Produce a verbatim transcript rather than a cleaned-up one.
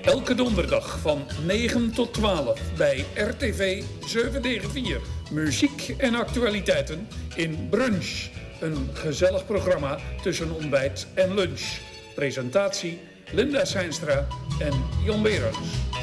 Elke donderdag van negen tot twaalf bij R T V zevenhonderdvier. Muziek en actualiteiten in Brunch. Een gezellig programma tussen ontbijt en lunch. Presentatie Linda Seinstra en Jan Berends.